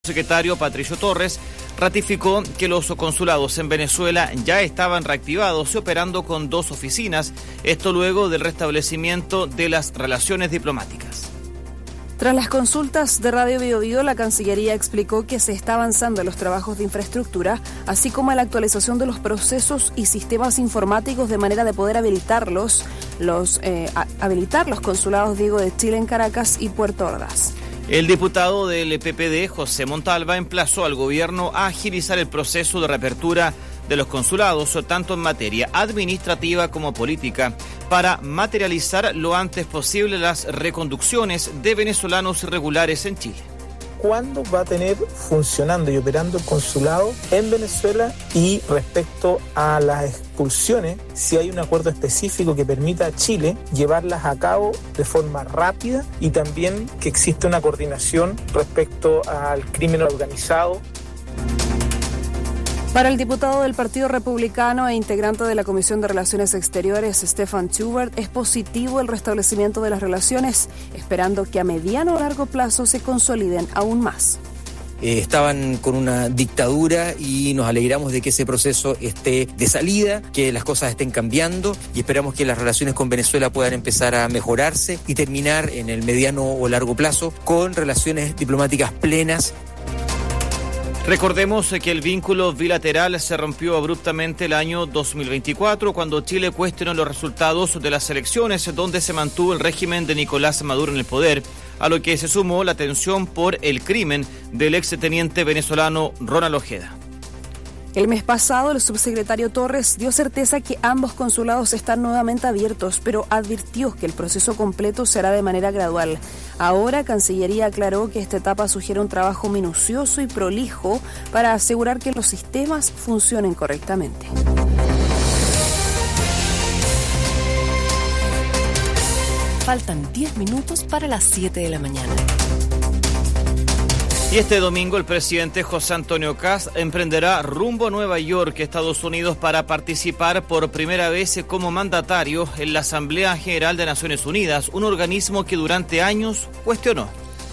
El secretario Patricio Torres ratificó que los consulados en Venezuela ya estaban reactivados y operando con 2 oficinas, esto luego del restablecimiento de las relaciones diplomáticas. Tras las consultas de Radio Biobío, la Cancillería explicó que se está avanzando en los trabajos de infraestructura, así como en la actualización de los procesos y sistemas informáticos de manera de poder habilitar los consulados de Chile en Caracas y Puerto Ordaz. El diputado del PPD, José Montalva, emplazó al gobierno a agilizar el proceso de reapertura de los consulados, tanto en materia administrativa como política, para materializar lo antes posible las reconducciones de venezolanos irregulares en Chile. ¿Cuándo va a tener funcionando y operando el consulado en Venezuela? Y respecto a las expulsiones, si hay un acuerdo específico que permita a Chile llevarlas a cabo de forma rápida y también que exista una coordinación respecto al crimen organizado. Para el diputado del Partido Republicano e integrante de la Comisión de Relaciones Exteriores, Stefan Schubert, es positivo el restablecimiento de las relaciones, esperando que a mediano o largo plazo se consoliden aún más. Estaban con una dictadura y nos alegramos de que ese proceso esté de salida, que las cosas estén cambiando y esperamos que las relaciones con Venezuela puedan empezar a mejorarse y terminar en el mediano o largo plazo con relaciones diplomáticas plenas. Recordemos que el vínculo bilateral se rompió abruptamente el año 2024 cuando Chile cuestionó los resultados de las elecciones donde se mantuvo el régimen de Nicolás Maduro en el poder, a lo que se sumó la tensión por el crimen del exteniente venezolano Ronald Ojeda. El mes pasado, el subsecretario Torres dio certeza que ambos consulados están nuevamente abiertos, pero advirtió que el proceso completo será de manera gradual. Ahora, Cancillería aclaró que esta etapa sugiere un trabajo minucioso y prolijo para asegurar que los sistemas funcionen correctamente. Faltan 10 minutos para las 7 de la mañana. Y este domingo el presidente José Antonio Kast emprenderá rumbo a Nueva York, Estados Unidos, para participar por primera vez como mandatario en la Asamblea General de Naciones Unidas, un organismo que durante años cuestionó.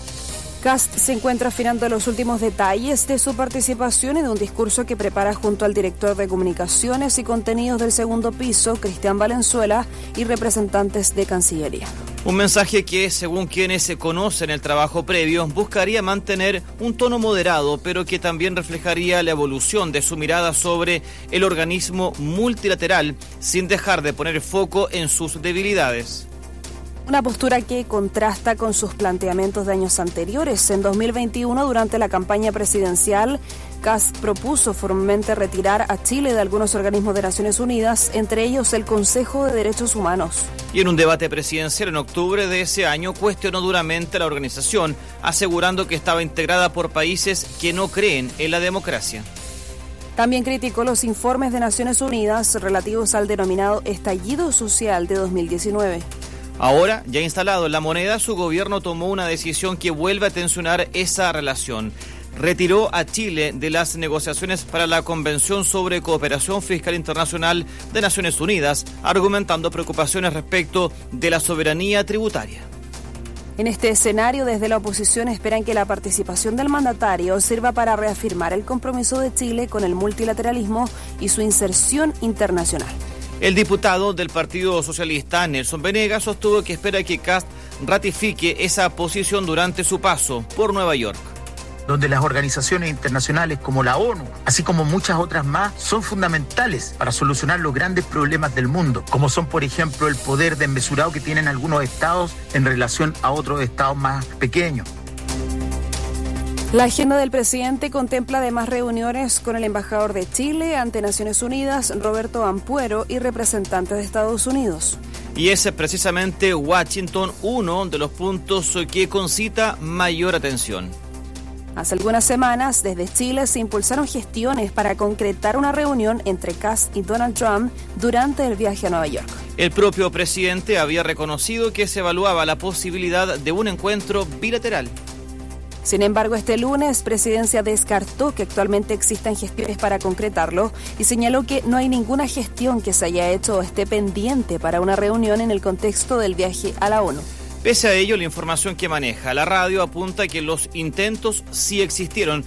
Kast se encuentra afinando los últimos detalles de su participación en un discurso que prepara junto al director de Comunicaciones y Contenidos del Segundo Piso, Cristian Valenzuela, y representantes de Cancillería. Un mensaje que, según quienes se conocen el trabajo previo, buscaría mantener un tono moderado, pero que también reflejaría la evolución de su mirada sobre el organismo multilateral, sin dejar de poner foco en sus debilidades. Una postura que contrasta con sus planteamientos de años anteriores. En 2021, durante la campaña presidencial, Kast propuso formalmente retirar a Chile de algunos organismos de Naciones Unidas, entre ellos el Consejo de Derechos Humanos. Y en un debate presidencial en octubre de ese año, cuestionó duramente la organización, asegurando que estaba integrada por países que no creen en la democracia. También criticó los informes de Naciones Unidas relativos al denominado estallido social de 2019. Ahora, ya instalado en la moneda, su gobierno tomó una decisión que vuelve a tensionar esa relación. Retiró a Chile de las negociaciones para la Convención sobre Cooperación Fiscal Internacional de Naciones Unidas, argumentando preocupaciones respecto de la soberanía tributaria. En este escenario, desde la oposición esperan que la participación del mandatario sirva para reafirmar el compromiso de Chile con el multilateralismo y su inserción internacional. El diputado del Partido Socialista, Nelson Venegas, sostuvo que espera que Kast ratifique esa posición durante su paso por Nueva York. Donde las organizaciones internacionales como la ONU, así como muchas otras más, son fundamentales para solucionar los grandes problemas del mundo, como son, por ejemplo, el poder desmesurado que tienen algunos estados en relación a otros estados más pequeños. La agenda del presidente contempla además reuniones con el embajador de Chile ante Naciones Unidas, Roberto Ampuero, y representantes de Estados Unidos. Y es precisamente Washington uno de los puntos que concita mayor atención. Hace algunas semanas, desde Chile se impulsaron gestiones para concretar una reunión entre Kast y Donald Trump durante el viaje a Nueva York. El propio presidente había reconocido que se evaluaba la posibilidad de un encuentro bilateral. Sin embargo, este lunes, Presidencia descartó que actualmente existan gestiones para concretarlo y señaló que no hay ninguna gestión que se haya hecho o esté pendiente para una reunión en el contexto del viaje a la ONU. Pese a ello, la información que maneja la radio apunta que los intentos sí existieron